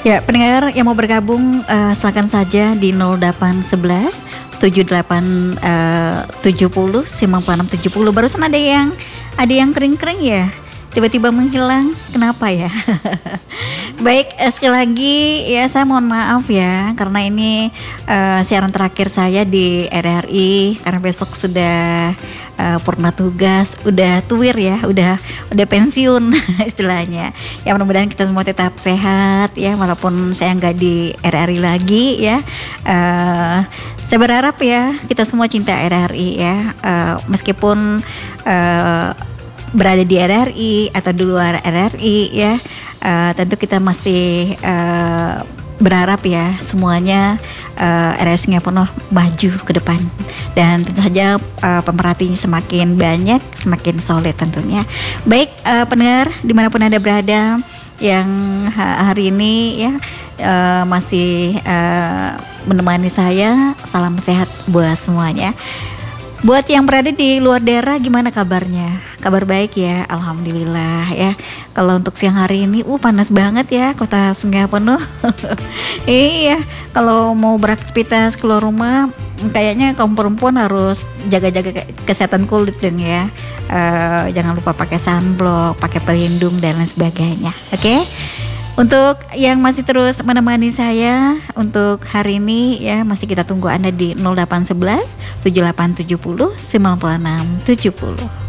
Ya, pendengar yang mau bergabung silakan saja di 0811 78 70 56 70. Barusan ada yang kering-kering ya. Tiba-tiba menghilang. Kenapa ya? Baik, sekali lagi ya saya mohon maaf ya karena ini siaran terakhir saya di RRI karena besok sudah purna tugas, udah tuwir ya, udah pensiun istilahnya. Ya mudah-mudahan kita semua tetap sehat ya walaupun saya nggak di RRI lagi ya. Saya berharap ya kita semua cinta RRI ya, meskipun berada di RRI atau di luar RRI ya. Tentu kita masih berharap ya semuanya RRI penuh maju ke depan dan tentu saja pemerhatinya semakin banyak, semakin solid tentunya. Baik pendengar dimanapun Anda berada yang hari ini ya masih menemani saya, salam sehat buat semuanya. Buat yang berada di luar daerah gimana kabarnya? Kabar baik ya, alhamdulillah ya. Kalau untuk siang hari ini, panas banget ya, kota Sungai Penuh. Iya, kalau mau beraktivitas keluar rumah, kayaknya kaum perempuan harus jaga-jaga kesehatan kulit dong ya. Jangan lupa pakai sunblock, pakai pelindung dan lain sebagainya. Oke? Untuk yang masih terus menemani saya untuk hari ini ya masih kita tunggu Anda di 0811 7870 9670.